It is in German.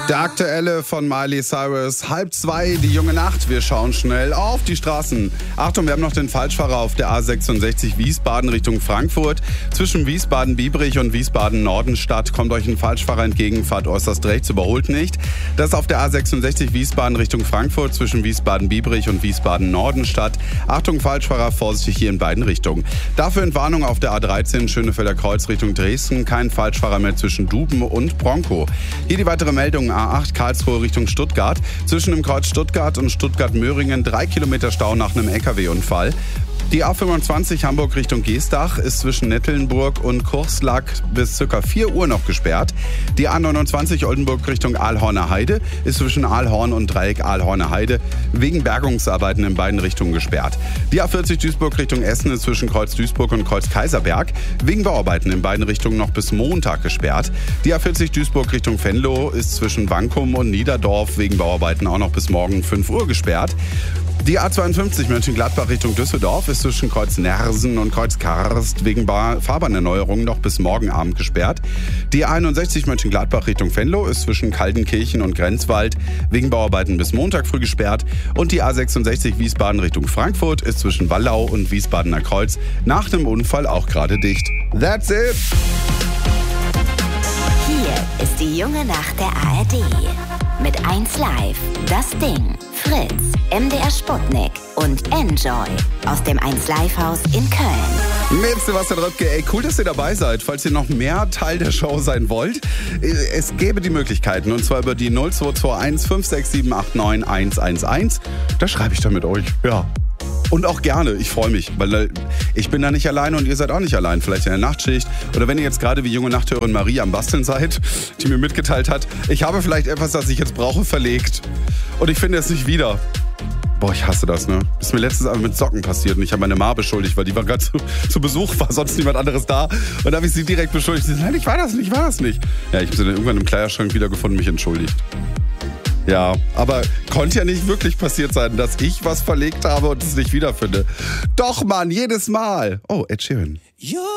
Der aktuelle von Miley Cyrus, 1:30, die junge Nacht. Wir schauen schnell auf die Straßen. Achtung, wir haben noch den Falschfahrer auf der A66 Wiesbaden Richtung Frankfurt. Zwischen Wiesbaden-Biebrich und Wiesbaden-Nordenstadt kommt euch ein Falschfahrer entgegen, fahrt äußerst rechts, überholt nicht. Das ist auf der A66 Wiesbaden Richtung Frankfurt zwischen Wiesbaden-Biebrich und Wiesbaden-Nordenstadt. Achtung, Falschfahrer, vorsichtig hier in beiden Richtungen. Dafür Entwarnung auf der A13 Schönefelder Kreuz Richtung Dresden. Kein Falschfahrer mehr zwischen Duben und Bronkow. Hier die weitere Meldung. A8 Karlsruhe Richtung Stuttgart. Zwischen dem Kreuz Stuttgart und Stuttgart-Möhringen 3 Kilometer Stau nach einem LKW-Unfall. Die A25 Hamburg Richtung Geestach ist zwischen Nettelnburg und Kurslack bis ca. 4 Uhr noch gesperrt. Die A29 Oldenburg Richtung Aalhorner Heide ist zwischen Aalhorn und Dreieck Aalhorner Heide wegen Bergungsarbeiten in beiden Richtungen gesperrt. Die A40 Duisburg Richtung Essen ist zwischen Kreuz Duisburg und Kreuz Kaiserberg wegen Bauarbeiten in beiden Richtungen noch bis Montag gesperrt. Die A40 Duisburg Richtung Venlo ist zwischen Wankum und Niederdorf wegen Bauarbeiten auch noch bis morgen 5 Uhr gesperrt. Die A52 Mönchengladbach Richtung Düsseldorf ist zwischen Kreuz Nersen und Kreuz Karst wegen Fahrbahnerneuerungen noch bis morgen Abend gesperrt. Die A61 Mönchengladbach Richtung Venlo ist zwischen Kaldenkirchen und Grenzwald wegen Bauarbeiten bis Montag früh gesperrt. Und die A66 Wiesbaden Richtung Frankfurt ist zwischen Wallau und Wiesbadener Kreuz nach einem Unfall auch gerade dicht. That's it! Hier ist die junge Nacht der ARD. Mit 1Live, Das Ding, Fritz, MDR Sputnik und Enjoy aus dem 1Live-Haus in Köln. Mit Sebastian Röpke, ey, cool, dass ihr dabei seid. Falls ihr noch mehr Teil der Show sein wollt, es gäbe die Möglichkeiten. Und zwar über die 0221 567 89 111. Da schreibe ich dann mit euch. Ja. Und auch gerne, ich freue mich, weil ich bin da nicht alleine und ihr seid auch nicht allein. Vielleicht in der Nachtschicht oder wenn ihr jetzt gerade wie junge Nachthörerin Marie am Basteln seid, die mir mitgeteilt hat, ich habe vielleicht etwas, das ich jetzt brauche, verlegt und ich finde es nicht wieder. Boah, ich hasse das, ne? Ist mir letztens aber mit Socken passiert und ich habe meine Ma beschuldigt, weil die war gerade zu Besuch, war sonst niemand anderes da. Und da habe ich sie direkt beschuldigt. Sie sagt, nein, ich war das nicht. Ja, ich habe sie dann irgendwann im Kleiderschrank wiedergefunden und mich entschuldigt. Ja, aber konnte ja nicht wirklich passiert sein, dass ich was verlegt habe und es nicht wiederfinde. Doch, Mann, jedes Mal. Oh, Ed Sheeran.